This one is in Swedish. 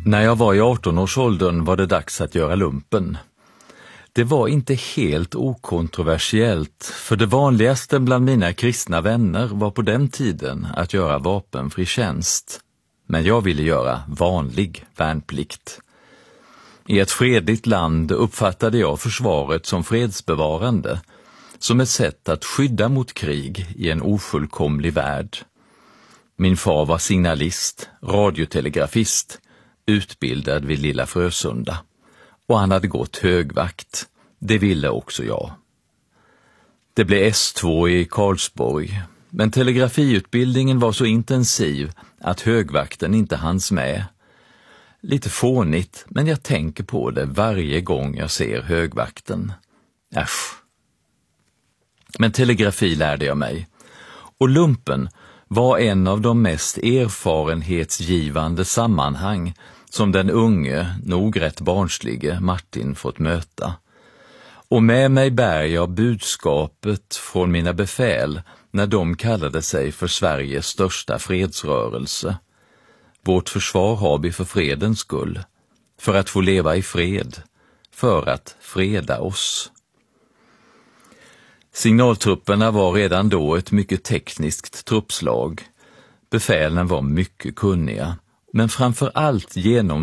När jag var i 18-årsåldern var det dags att göra lumpen. Det var inte helt okontroversiellt, för det vanligaste bland mina kristna vänner var på den tiden att göra vapenfri tjänst. Men jag ville göra vanlig värnplikt. I ett fredligt land uppfattade jag försvaret som fredsbevarande, som ett sätt att skydda mot krig i en ofullkomlig värld. Min far var signalist, radiotelegrafist, utbildad vid Lilla Frösunda, och han hade gått högvakt. Det ville också jag. Det blev S2 i Karlsborg, men telegrafiutbildningen var så intensiv att högvakten inte hanns med. Lite fånigt, men jag tänker på det varje gång jag ser högvakten. Äsch. Men telegrafi lärde jag mig, och lumpen var en av de mest erfarenhetsgivande sammanhang som den unge, nog rätt barnslige Martin fått möta. Och med mig bär jag budskapet från mina befäl när de kallade sig för Sveriges största fredsrörelse. Vårt försvar har vi för fredens skull, för att få leva i fred, för att freda oss. Signaltrupperna var redan då ett mycket tekniskt truppslag. Befälen var mycket kunniga, men framför allt